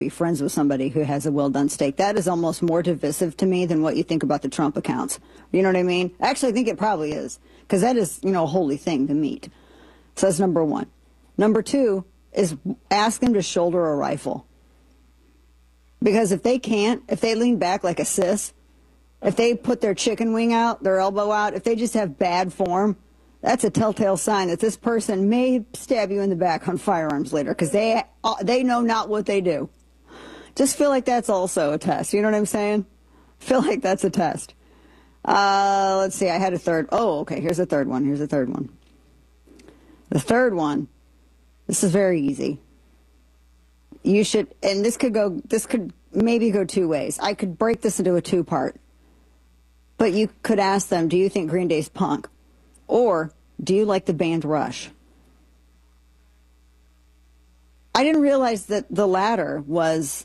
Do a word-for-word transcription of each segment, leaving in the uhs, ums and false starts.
be friends with somebody who has a well-done steak. That is almost more divisive to me than what you think about the Trump accounts. You know what I mean? Actually, I think it probably is, because that is, you know, a holy thing to meet. So that's number one. Number two is ask them to shoulder a rifle. Because if they can't, if they lean back like a sis, if they put their chicken wing out, their elbow out, if they just have bad form, that's a telltale sign that this person may stab you in the back on firearms later, because they, they know not what they do. Just feel like that's also a test. You know what I'm saying? Feel like that's a test. Uh, let's see. I had a third. Oh, okay. Here's a third one. Here's a third one. The third one. This is very easy. You should, and this could go, this could maybe go two ways. I could break this into a two-part. But you could ask them, do you think Green Day's punk? Or do you like the band Rush? I didn't realize that the latter was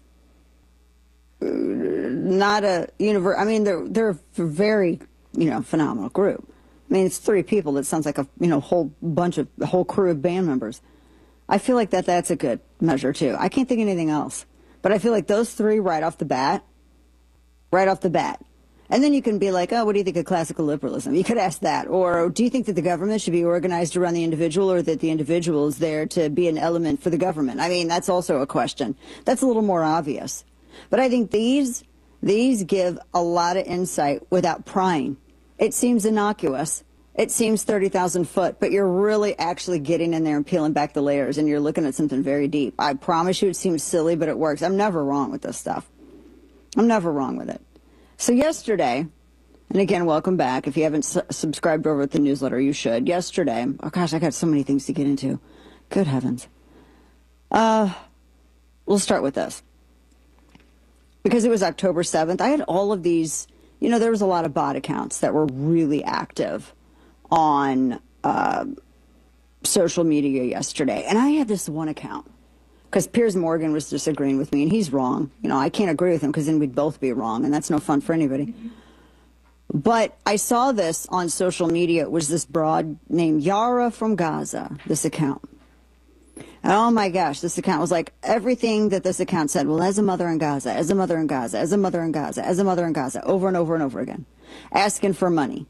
not a universe. I mean, they're they're a very, you know, phenomenal group. I mean, it's three people. That sounds like a, you know, whole bunch of, a whole crew of band members. I feel like that that's a good measure, too. I can't think of anything else. But I feel like those three right off the bat, right off the bat. And then you can be like, oh, what do you think of classical liberalism? You could ask that. Or do you think that the government should be organized around the individual, or that the individual is there to be an element for the government? I mean, that's also a question. That's a little more obvious. But I think these, these give a lot of insight without prying. It seems innocuous. It seems thirty thousand foot, but you're really actually getting in there and peeling back the layers, and you're looking at something very deep. I promise you it seems silly, but it works. I'm never wrong with this stuff. I'm never wrong with it. So yesterday, and again, welcome back. If you haven't su subscribed over at the newsletter, you should. Yesterday, oh gosh, I got so many things to get into. Good heavens. Uh, we'll start with this. Because it was October seventh, I had all of these, you know, there was a lot of bot accounts that were really active on uh, social media yesterday. And I had this one account. Because Piers Morgan was disagreeing with me, and he's wrong. You know, I can't agree with him, because then we'd both be wrong, and that's no fun for anybody. Mm-hmm. But I saw this on social media. It was this broad named Yara from Gaza, this account. And oh my gosh, this account was like everything that this account said. Well, as a mother in Gaza, as a mother in Gaza, as a mother in Gaza, as a mother in Gaza, over and over and over again, asking for money.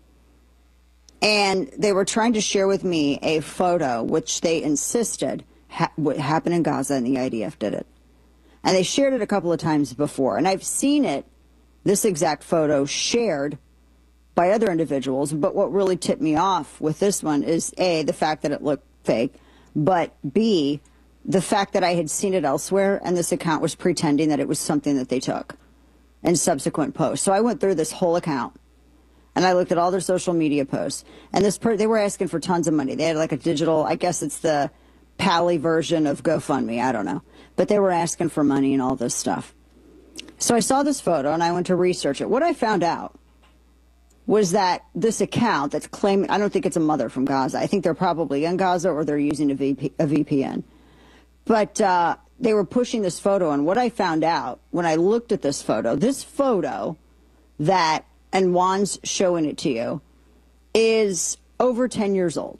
And they were trying to share with me a photo, which they insisted Ha what happened in Gaza, and the I D F did it. And they shared it a couple of times before. And I've seen it, this exact photo, shared by other individuals. But what really tipped me off with this one is, A, the fact that it looked fake, but B, the fact that I had seen it elsewhere, and this account was pretending that it was something that they took in subsequent posts. So I went through this whole account, and I looked at all their social media posts. And this per they were asking for tons of money. They had like a digital, I guess it's the Pally version of GoFundMe, I don't know. But they were asking for money and all this stuff. So I saw this photo, and I went to research it. What I found out was that this account that's claiming, I don't think it's a mother from Gaza. I think they're probably in Gaza, or they're using a, V P, a V P N. But uh, they were pushing this photo, and what I found out when I looked at this photo, this photo that, and Juan's showing it to you, is over ten years old.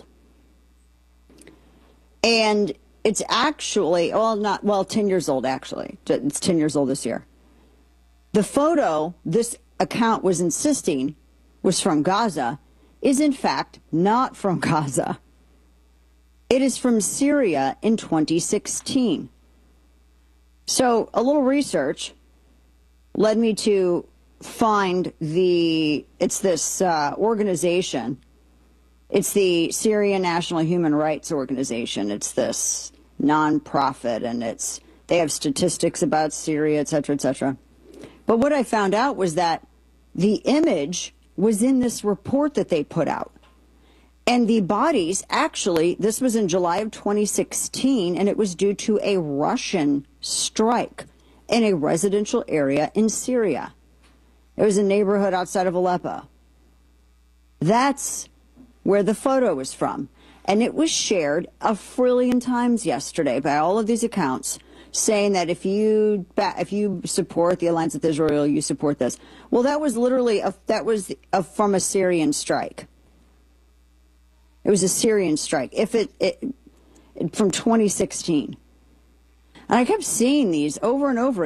And it's actually, well, not, well, ten years old, actually. It's ten years old this year. The photo this account was insisting was from Gaza is, in fact, not from Gaza. It is from Syria in twenty sixteen. So a little research led me to find the, it's this uh, organization. It's the Syrian National Human Rights Organization. It's this nonprofit, and it's they have statistics about Syria, et cetera, et cetera. But what I found out was that the image was in this report that they put out. And the bodies, actually, this was in July of twenty sixteen, and it was due to a Russian strike in a residential area in Syria. It was a neighborhood outside of Aleppo. That's where the photo was from. And it was shared a trillion times yesterday by all of these accounts, saying that if you if you support the alliance with Israel, you support this. Well, that was literally a, that was a, from a Syrian strike. It was a Syrian strike. If it, it from twenty sixteen. And I kept seeing these over and over